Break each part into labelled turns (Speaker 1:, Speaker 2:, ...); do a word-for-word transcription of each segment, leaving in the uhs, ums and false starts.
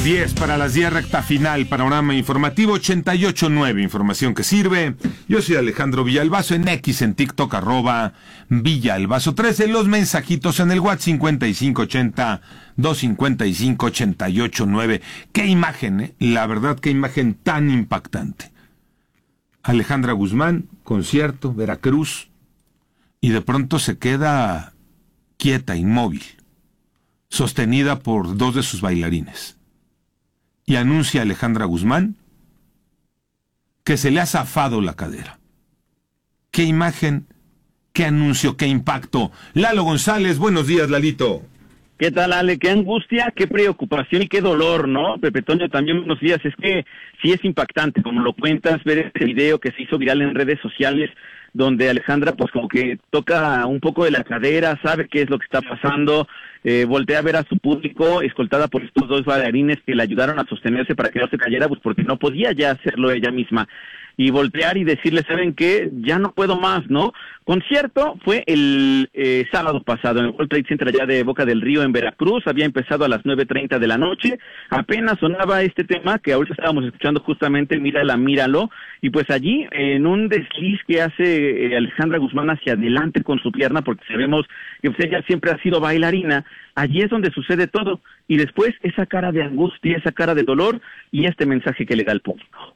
Speaker 1: diez para las diez, recta final, panorama informativo ochenta y ocho nueve, información que sirve. Yo soy Alejandro Villalbazo, en X, en TikTok, arroba Villalbazo trece, los mensajitos en el WhatsApp cincuenta y cinco ochenta, doscientos cincuenta y cinco, ochenta y ocho nueve. Qué imagen, ¿eh? La verdad, qué imagen tan impactante. Alejandra Guzmán, concierto, Veracruz, y de pronto se queda quieta, inmóvil, sostenida por dos de sus bailarines. Y anuncia a Alejandra Guzmán que se le ha zafado la cadera. Qué imagen, qué anuncio, qué impacto. Lalo González, buenos días, Lalito.
Speaker 2: ¿Qué tal, Ale? Qué angustia, qué preocupación y qué dolor, ¿no? Pepe Toño, también buenos días. Es que sí es impactante, como lo cuentas, ver este video que se hizo viral en redes sociales, donde Alejandra pues como que toca un poco de la cadera, sabe qué es lo que está pasando, eh, voltea a ver a su público, escoltada por estos dos bailarines que le ayudaron a sostenerse para que no se cayera, pues porque no podía ya hacerlo ella misma. Y voltear y decirle, ¿saben qué? Ya no puedo más, ¿no? Concierto fue el eh, sábado pasado en el World Trade Center allá de Boca del Río en Veracruz, había empezado a las nueve treinta de la noche, apenas sonaba este tema que ahorita estábamos escuchando justamente, Mírala, Míralo, y pues allí en un desliz que hace eh, Alejandra Guzmán hacia adelante con su pierna, porque sabemos que pues, ella siempre ha sido bailarina, allí es donde sucede todo, y después esa cara de angustia, esa cara de dolor y este mensaje que le da al público.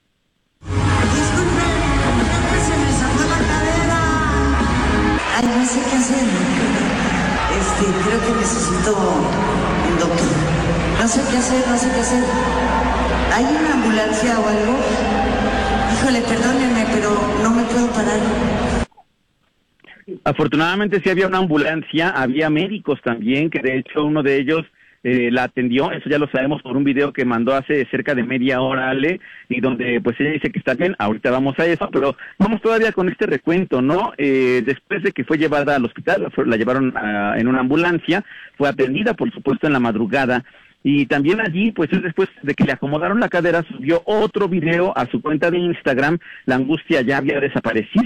Speaker 3: Ay, no sé qué hacer. Este, creo que necesito un doctor. No sé qué hacer, no sé qué hacer. ¿Hay una ambulancia o algo? Híjole, perdónenme, pero no me puedo parar.
Speaker 2: Afortunadamente sí había una ambulancia, había médicos también, que de hecho uno de ellos Eh, la atendió, eso ya lo sabemos por un video que mandó hace cerca de media hora, Ale, y donde pues ella dice que está bien, ahorita vamos a eso, pero vamos todavía con este recuento, ¿no? Eh, después de que fue llevada al hospital, fue, la llevaron a, en una ambulancia, fue atendida, por supuesto, en la madrugada, y también allí, pues es después de que le acomodaron la cadera, subió otro video a su cuenta de Instagram, la angustia ya había desaparecido,